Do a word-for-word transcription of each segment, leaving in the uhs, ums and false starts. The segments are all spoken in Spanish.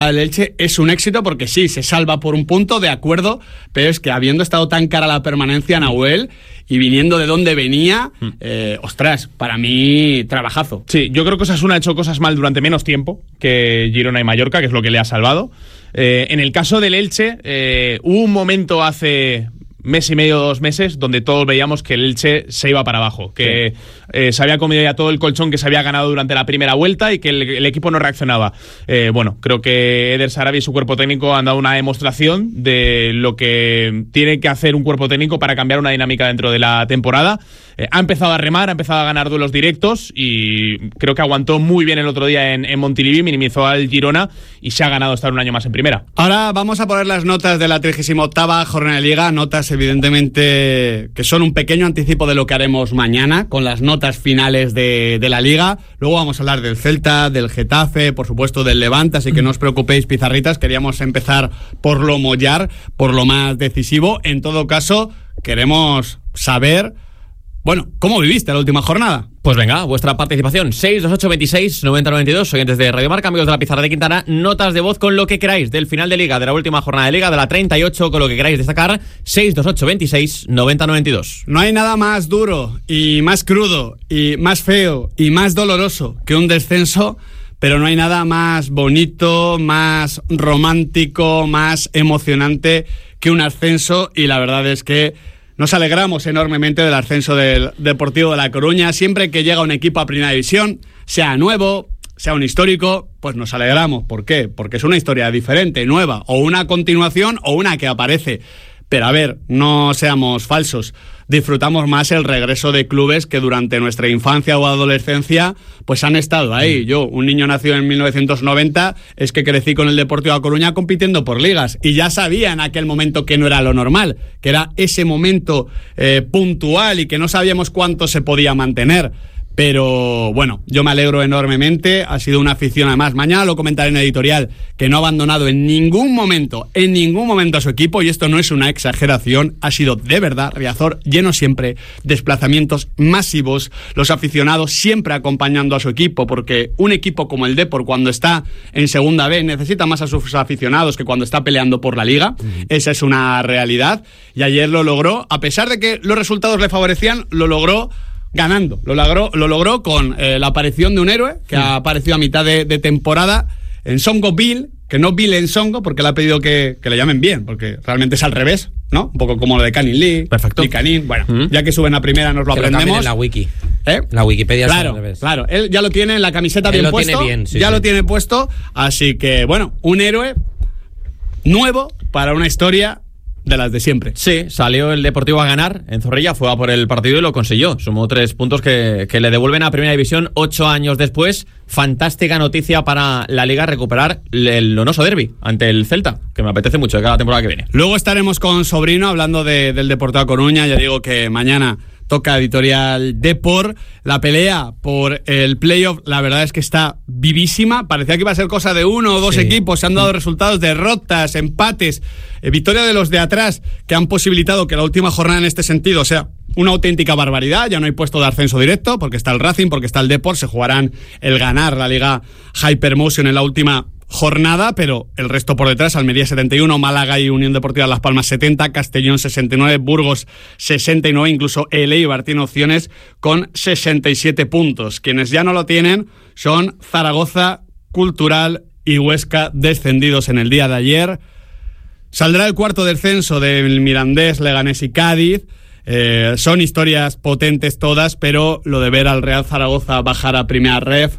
El Elche es un éxito porque sí, se salva por un punto, de acuerdo, pero es que habiendo estado tan cara la permanencia, Nahuel, y viniendo de donde venía, eh, ostras, para mí, trabajazo. Sí, yo creo que Osasuna ha hecho cosas mal durante menos tiempo que Girona y Mallorca, que es lo que le ha salvado. Eh, en el caso del Elche, eh, hubo un momento hace mes y medio, dos meses, donde todos veíamos que el Elche se iba para abajo, que sí. eh, se había comido ya todo el colchón que se había ganado durante la primera vuelta y que el, el equipo no reaccionaba. Eh, bueno, creo que Eder Sarabia y su cuerpo técnico han dado una demostración de lo que tiene que hacer un cuerpo técnico para cambiar una dinámica dentro de la temporada. Eh, ha empezado a remar, ha empezado a ganar duelos directos y creo que aguantó muy bien el otro día en, en Montilivi, minimizó al Girona y se ha ganado estar un año más en primera. Ahora vamos a poner las notas de la trigésima octava jornada de Liga, notas evidentemente que son un pequeño anticipo de lo que haremos mañana con las notas finales de, de la Liga. Luego vamos a hablar del Celta, del Getafe, por supuesto del Levante, así que no os preocupéis, pizarritas, queríamos empezar por lo mollar, por lo más decisivo. En todo caso, queremos saber, bueno, ¿cómo viviste la última jornada? Pues venga, vuestra participación, seis dos ocho veintiséis noventa noventa y dos, oyentes de Radio Marca, amigos de la Pizarra de Quintana, notas de voz con lo que queráis del final de Liga, de la última jornada de Liga, de la treinta y ocho, con lo que queráis destacar, seis dos ocho veintiséis noventa noventa y dos. No hay nada más duro y más crudo y más feo y más doloroso que un descenso, pero no hay nada más bonito, más romántico, más emocionante que un ascenso, y la verdad es que nos alegramos enormemente del ascenso del Deportivo de La Coruña. Siempre que llega un equipo a Primera División, sea nuevo, sea un histórico, pues nos alegramos. ¿Por qué? Porque es una historia diferente, nueva, o una continuación o una que aparece. Pero a ver, no seamos falsos. Disfrutamos más el regreso de clubes que durante nuestra infancia o adolescencia pues han estado ahí. Yo, un niño nacido en mil novecientos noventa, es que crecí con el Deportivo de La Coruña compitiendo por ligas y ya sabía en aquel momento que no era lo normal, que era ese momento eh, puntual y que no sabíamos cuánto se podía mantener. Pero bueno, yo me alegro enormemente, ha sido una afición, además mañana lo comentaré en editorial, que no ha abandonado en ningún momento, en ningún momento a su equipo, y esto no es una exageración, ha sido de verdad Riazor lleno siempre, desplazamientos masivos, los aficionados siempre acompañando a su equipo, porque un equipo como el Depor, cuando está en segunda B, necesita más a sus aficionados que cuando está peleando por la Liga. Uh-huh. Esa es una realidad, y ayer lo logró, a pesar de que los resultados le favorecían, lo logró ganando, lo logró, lo logró con eh, la aparición de un héroe que sí. ha aparecido a mitad de, de temporada en Songo Bill, que no Bill en Songo, porque le ha pedido que, que le llamen bien, porque realmente es al revés, ¿no? Un poco como lo de Canin Lee. Perfecto. Y Canin, bueno, uh-huh. ya que suben a primera nos lo que aprendemos. Lo en la wiki. ¿Eh? La Wikipedia claro, es al revés. Claro, él ya lo tiene en la camiseta él bien lo puesto. Tiene bien, sí, ya sí. lo tiene puesto, así que, bueno, un héroe nuevo para una historia de las de siempre. Sí, salió el Deportivo a ganar en Zorrilla, fue a por el partido y lo consiguió. Sumó tres puntos que, que le devuelven a Primera División ocho años después. Fantástica noticia para la Liga, recuperar el Donoso Derby ante el Celta, que me apetece mucho de cada temporada que viene. Luego estaremos con Sobrino hablando de, del Deportivo de Coruña. Ya digo que mañana toca editorial Depor. La pelea por el playoff, la verdad es que está vivísima. Parecía que iba a ser cosa de uno o dos sí. equipos. Se han dado resultados, derrotas, empates, eh, victoria de los de atrás, que han posibilitado que la última jornada en este sentido sea una auténtica barbaridad. Ya no hay puesto de ascenso directo, porque está el Racing, porque está el Depor. Se jugarán el ganar la Liga Hypermotion en la última jornada, pero el resto por detrás: Almería setenta y uno, Málaga y Unión Deportiva Las Palmas setenta, Castellón sesenta y nueve, Burgos sesenta y nueve, incluso el Eibar tiene opciones con sesenta y siete puntos. Quienes ya no lo tienen son Zaragoza, Cultural y Huesca, descendidos en el día de ayer. Saldrá el cuarto descenso del Mirandés, Leganés y Cádiz. Eh, son historias potentes todas, pero lo de ver al Real Zaragoza bajar a Primera Ref,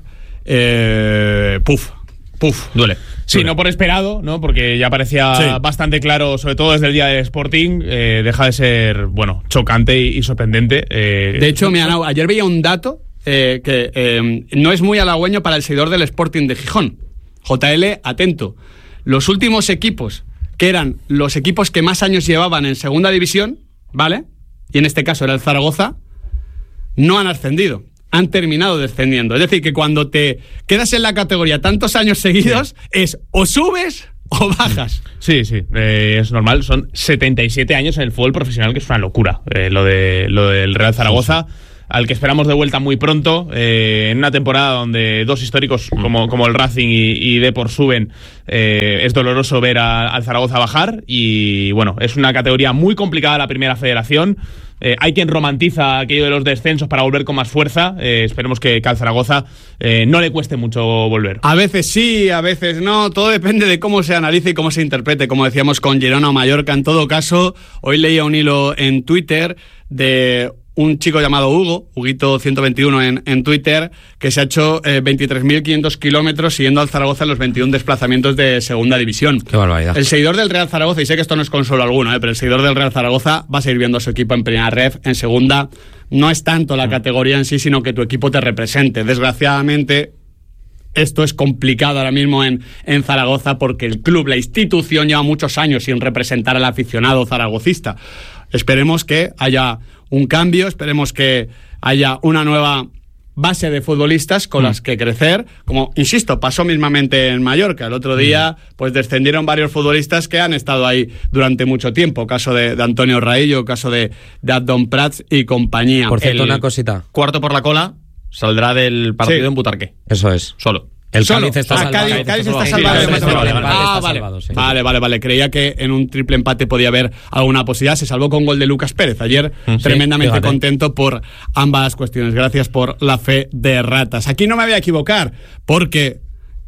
eh, puf Puf, duele. Sí, duele. No por esperado, ¿no? Porque ya parecía sí. bastante claro, sobre todo desde el día del Sporting, eh, deja de ser, bueno, chocante y, y sorprendente. Eh, de hecho, mira, no, ayer veía un dato eh, que eh, no es muy halagüeño para el seguidor del Sporting de Gijón. J L, atento. Los últimos equipos, que eran los equipos que más años llevaban en segunda división, ¿vale? Y en este caso era el Zaragoza, no han ascendido. Han terminado descendiendo. Es decir, que cuando te quedas en la categoría tantos años seguidos, sí. es o subes o bajas. Sí, sí, eh, es normal. Son setenta y siete años en el fútbol profesional, que es una locura. Eh, lo de lo del Real Zaragoza. Sí, sí. al que esperamos de vuelta muy pronto, eh, en una temporada donde dos históricos como, como el Racing y, y Depor suben, eh, es doloroso ver a, al Zaragoza bajar y bueno, es una categoría muy complicada la primera federación. Eh, hay quien romantiza aquello de los descensos para volver con más fuerza. Eh, esperemos que, que al Zaragoza eh, no le cueste mucho volver. A veces sí, a veces no. Todo depende de cómo se analice y cómo se interprete. Como decíamos con Girona o Mallorca. En todo caso, hoy leía un hilo en Twitter de un chico llamado Hugo, Huguito ciento veintiuno en, en Twitter, que se ha hecho eh, veintitrés mil quinientos kilómetros siguiendo al Zaragoza en los veintiún desplazamientos de segunda división. Qué barbaridad. El seguidor del Real Zaragoza, y sé que esto no es consuelo alguno, eh, pero el seguidor del Real Zaragoza va a seguir viendo a su equipo en primera ref, en segunda. No es tanto la categoría en sí, sino que tu equipo te represente. Desgraciadamente, esto es complicado ahora mismo en, en Zaragoza porque el club, la institución, lleva muchos años sin representar al aficionado zaragocista. Esperemos que haya un cambio, esperemos que haya una nueva base de futbolistas con mm. las que crecer. Como, insisto, pasó mismamente en Mallorca. El otro día, mm. pues descendieron varios futbolistas que han estado ahí durante mucho tiempo. Caso de, de Antonio Raillo, caso de, de Abdon Prats y compañía. Por cierto, El una cosita. Cuarto por la cola saldrá del partido Sí. en Butarque. Eso es. Solo. El Solo. Cádiz está Ah, salvado. Cádiz, Cádiz está Sí, salvado. sí, de sí, matemáticas. vale, vale, Ah, está vale. salvado, sí. Vale, vale, vale. Creía que en un triple empate podía haber alguna posibilidad. Se salvó con gol de Lucas Pérez ayer. Sí, tremendamente fíjate. contento por ambas cuestiones. Gracias por la fe de ratas. Aquí no me voy a equivocar porque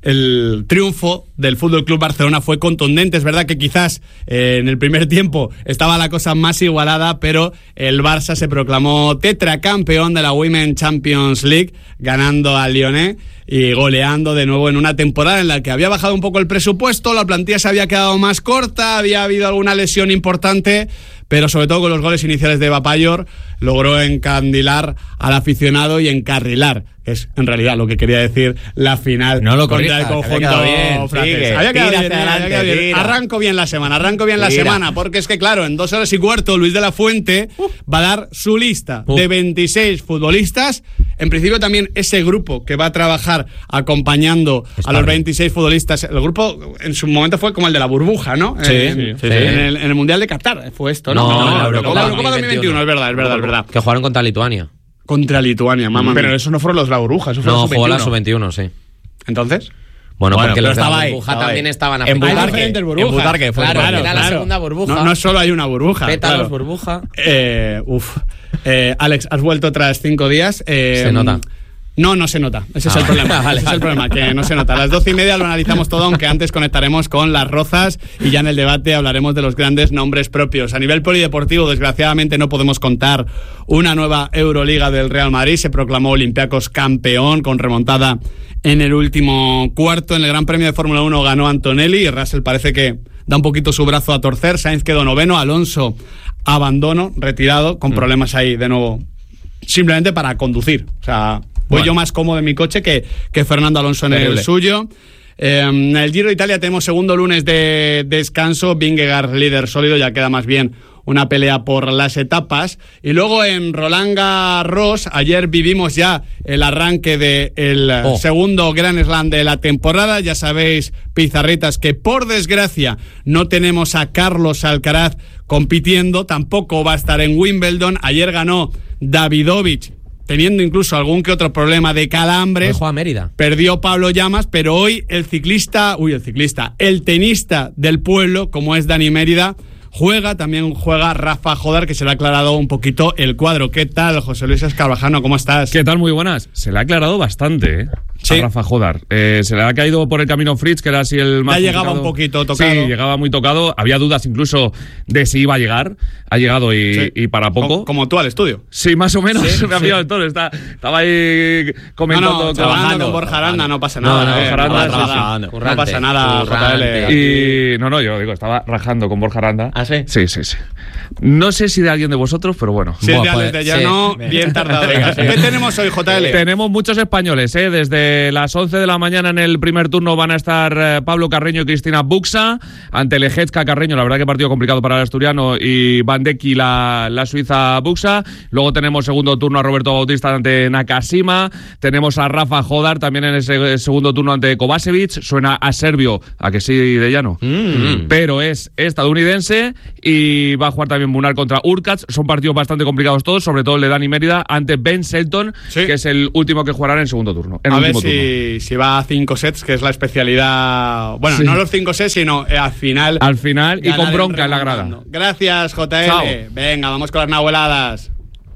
el triunfo del Fútbol Club Barcelona fue contundente. Es verdad que quizás eh, en el primer tiempo estaba la cosa más igualada, pero el Barça se proclamó tetracampeón de la Women's Champions League, ganando al Lyonnais y goleando de nuevo en una temporada en la que había bajado un poco el presupuesto, la plantilla se había quedado más corta, había habido alguna lesión importante, pero sobre todo con los goles iniciales de Bapayor logró encandilar al aficionado y encarrilar, que es en realidad lo que quería decir la final No lo contra el corrijas, que conjunto había quedado bien, francés. sigue, Había quedado tira bien, hacia había adelante, quedado bien. tira. Arranco bien la semana, arranco bien la Tira. semana, porque es que claro, en dos horas y cuarto Luis de la Fuente uh. va a dar su lista uh. de veintiséis futbolistas. En principio también ese grupo que va a trabajar acompañando Está a los bien. veintiséis futbolistas. El grupo en su momento fue como el de la burbuja, ¿no? Sí, en, sí, en sí. el, en el Mundial de Qatar fue esto, ¿no? No, en la la Eurocopa Eurocopa dos mil veintiuno, es verdad, es verdad, es verdad. Que jugaron contra Lituania. Contra Lituania, mamá. Pero mía. eso no fueron los de la burbuja, eso fue No, los jugó la sub sub veintiuno, sí. Entonces, Bueno, Bueno, porque pero los de la estaba ahí, burbuja estaba también ahí. estaban En afectados. Butarque, diferentes en burbujas. Butarque fue. Claro, Claro, era la segunda burbuja. No, no solo hay una burbuja. Pétalos, claro. burbuja. Eh, uf. Eh, Alex, has vuelto tras cinco días. Eh, Se nota. No, no se nota. Ese es Ah, el problema. vale, Ese es el vale. problema, que no se nota. A las doce y media lo analizamos todo, aunque antes conectaremos con las rozas y ya en el debate hablaremos de los grandes nombres propios. A nivel polideportivo, desgraciadamente, no podemos contar una nueva Euroliga del Real Madrid. Se proclamó Olympiacos campeón con remontada en el último cuarto. En el Gran Premio de Fórmula uno ganó Antonelli y Russell parece que da un poquito su brazo a torcer. Sainz quedó noveno, Alonso abandono, retirado, con problemas ahí de nuevo, simplemente para conducir. O sea, voy Bueno. yo más cómodo en mi coche que, que Fernando Alonso en Terrible. el suyo. Eh, en el Giro de Italia tenemos segundo lunes de descanso. Vingegaard líder sólido, ya queda más bien una pelea por las etapas. Y luego en Roland Garros, ayer vivimos ya el arranque del Oh. segundo Grand Slam de la temporada. Ya sabéis, pizarritas, que por desgracia no tenemos a Carlos Alcaraz compitiendo, tampoco va a estar en Wimbledon. Ayer ganó Davidovich, teniendo incluso algún que otro problema de Hoy calambres. juega Mérida. Perdió Pablo Llamas, pero hoy el ciclista, uy, el ciclista, el tenista del pueblo, como es Dani Mérida, juega, también juega Rafa Jodar, que se le ha aclarado un poquito el cuadro. ¿Qué tal, José Luis Escarvajano? ¿Cómo estás? ¿Qué tal? Muy buenas. Se le ha aclarado bastante, ¿eh? Sí. A Rafa Jodar. Eh, se le ha caído por el camino Fritz, que era así el más Ya llegaba complicado. un poquito tocado. Sí, llegaba muy tocado. Había dudas incluso de si iba a llegar. Ha llegado y, Sí. y para poco. Co- Como tú al estudio. Sí, más o menos. Sí, me ha sí. pillado el toro. Está, estaba ahí No, comentando. no, con- trabajando con Borja Aranda, no pasa No, nada. no, eh, Borja Aranda no pasa está nada. trabajando. No Currante, pasa nada, J currante. L. Y no, no, yo digo, estaba rajando con Borja Aranda. ¿Ah, sí? Sí, sí, sí. No sé si de alguien de vosotros, pero bueno. Si es de Buah, Alex pues, de Llano, sí. bien tardado. Venga, ¿qué tenemos hoy, J L? Tenemos muchos españoles, ¿eh? Desde Desde las once de la mañana en el primer turno van a estar eh, Pablo Carreño y Cristina Buxa ante Lejecka Carreño, la verdad que partido complicado para el asturiano, y Van Deki, la, la suiza Buxa. Luego tenemos segundo turno a Roberto Bautista ante Nakashima, tenemos a Rafa Jodar también en ese segundo turno ante Kovacevic. Suena a serbio, a que sí, de llano, mm. pero es estadounidense, y va a jugar también Munar contra Urkacz. Son partidos bastante complicados todos, sobre todo el de Dani Mérida ante Ben Shelton, sí. que es el último que jugará en el segundo turno. En a el ver último si, turno. si va a cinco sets, que es la especialidad. Bueno, sí. no los cinco sets, sino al final. Al final y con bronca en la grada. Gracias, J L. Chao. Venga, vamos con las nahueladas.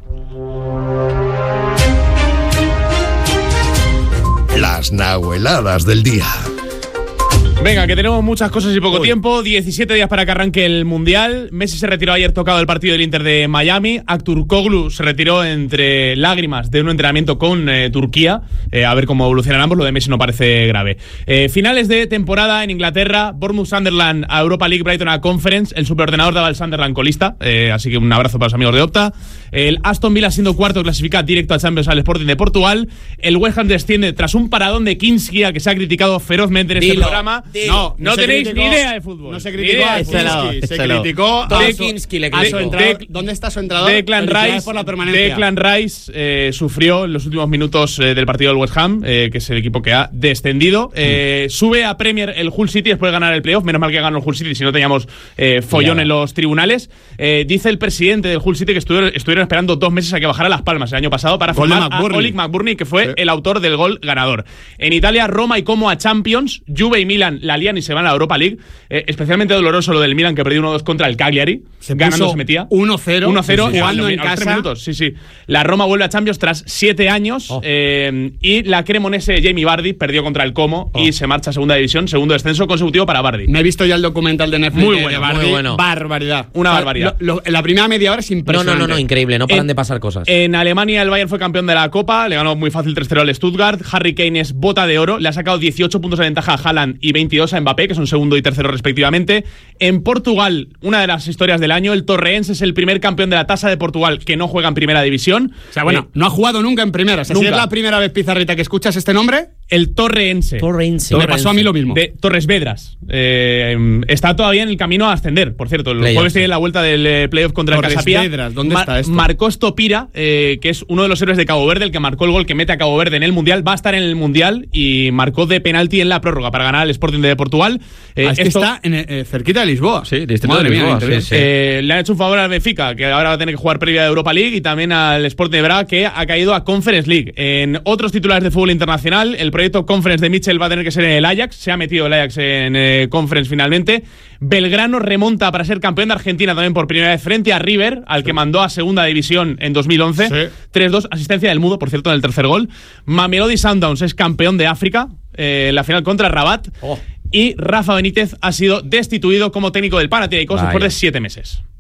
Las nahueladas del día. Venga, que tenemos muchas cosas y poco Uy. tiempo. diecisiete días para que arranque el Mundial. Messi se retiró ayer tocado del partido del Inter de Miami. Aktürkoğlu se retiró entre lágrimas de un entrenamiento con eh, Turquía. Eh, a ver cómo evolucionan ambos. Lo de Messi no parece grave. Eh, finales de temporada en Inglaterra. Bournemouth Sunderland a Europa League, Brighton a Conference. El superordenador daba el Sunderland colista. Eh, así que un abrazo para los amigos de Opta. El Aston Villa, siendo cuarto, clasifica directo a Champions al Sporting de Portugal. El West Ham desciende tras un paradón de Kinski, a que se ha criticado ferozmente en este Dilo. programa. Dilo. No, no, No se tenéis criticó- ni idea de fútbol. No se Ni criticó idea a de fútbol. Kinski, se Échalo. criticó Todo a su, Kinski le a su criticó. entrenador. De- ¿Dónde está su entrenador? Declan Felicidades Rice, por la permanencia. Declan Rice eh, sufrió en los últimos minutos eh, del partido del West Ham, eh, que es el equipo que ha descendido. Eh, mm. Sube a Premier el Hull City después de ganar el playoff. Menos mal que ganó el Hull City, si no teníamos eh, follón Ya. en los tribunales. Eh, dice el presidente del Hull City que estuvieron, estuvieron esperando dos meses a que bajara Las Palmas el año pasado para Gol de firmar a McBurney. Oleg McBurney, que fue Sí. el autor del gol ganador. En Italia, Roma y Como a Champions. Juve y Milan la lían y se van a la Europa League. Eh, especialmente doloroso lo del Milan, que perdió uno dos contra el Cagliari. Se ganando puso se metía. uno cero, uno cero sí, sí, jugando sí. en A los tres casa. minutos. Sí, sí. La Roma vuelve a Champions tras siete años. Oh. eh, y la cremonese Jamie Vardy perdió contra el Como Oh. y se marcha a segunda división. Segundo descenso consecutivo para Vardy. Me he visto ya el documental de Netflix Muy de- bueno, de Vardy. muy bueno. Barbaridad. Una O sea, barbaridad. lo- lo- la primera media hora es No, no, impresionante. no, no, increíble. No paran En- de pasar cosas. En Alemania el Bayern fue campeón de la Copa, le ganó muy fácil tres cero al Stuttgart. Harry Kane es bota de oro, le ha sacado dieciocho puntos de ventaja a Haaland y veintidós a Mbappé, que son segundo y tercero respectivamente. En Portugal, una de las historias del año, el Torreense es el primer campeón de la tasa de Portugal que no juega en primera división. O sea, bueno, Eh, no ha jugado nunca en primera. O sea, si nunca. es la primera vez, Pizarrita, que escuchas este nombre, el Torreense. Torrense. me pasó a mí lo mismo. De Torres Vedras. Eh, está todavía en el camino a ascender, por cierto. El Playoff. jueves tiene la vuelta del eh, playoff contra Torres el Casapía. Vedras, ¿dónde Mar- está esto? Marcó Stopira, eh, que es uno de los héroes de Cabo Verde, el que marcó el gol que mete a Cabo Verde en el Mundial. Va a estar en el Mundial y marcó de penalti en la prórroga para ganar al Sporting de Portugal. Eh, Ah, es que esto- está en, eh, cerquita de Lisboa. Sí, distrito Madre de mía, Lisboa, interior. sí, sí. Eh, le han hecho un favor al Benfica, que ahora va a tener que jugar previa de Europa League, y también al Sporting de Braga, que ha caído a Conference League. En otros titulares de fútbol internacional, el proyecto Conference de Mitchell va a tener que ser en el Ajax. Se ha metido el Ajax en eh, Conference finalmente. Belgrano remonta para ser campeón de Argentina también por primera vez frente a River, al que mandó a segunda división en dos mil once. Sí. tres dos, asistencia del Mudo, por cierto, en el tercer gol. Mamelodi Sundowns es campeón de África eh, en la final contra Rabat. Oh. Y Rafa Benítez ha sido destituido como técnico del Panathinaikos Vaya. después de siete meses.